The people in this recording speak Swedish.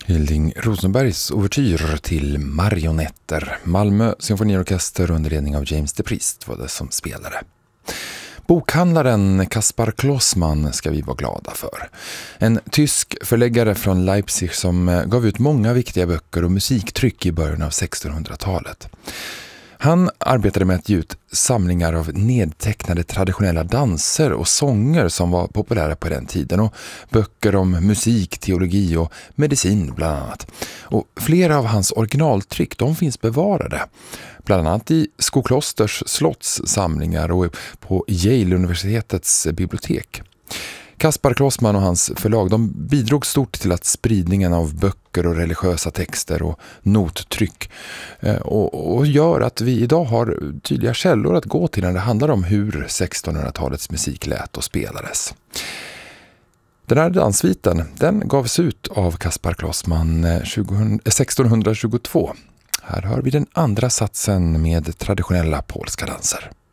Hilding Rosenbergs ouvertyr till Marionetter. Malmö symfoniorkester under ledning av James de Priest var det som spelade. Bokhandlaren Kaspar Klossman ska vi vara glada för. En tysk förläggare från Leipzig som gav ut många viktiga böcker och musiktryck i början av 1600-talet. Han arbetade med att ge ut samlingar av nedtecknade traditionella danser och sånger som var populära på den tiden och böcker om musik, teologi och medicin bland annat. Och flera av hans originaltryck de finns bevarade, bland annat i Skoklosters slottssamlingar och på Yale-universitetets bibliotek. Kaspar Klossman och hans förlag de bidrog stort till att spridningen av böcker och religiösa texter och nottryck och gör att vi idag har tydliga källor att gå till när det handlar om hur 1600-talets musik lät och spelades. Den här danssviten den gavs ut av Kaspar Klossman 1622. Här hör vi den andra satsen med traditionella polska danser.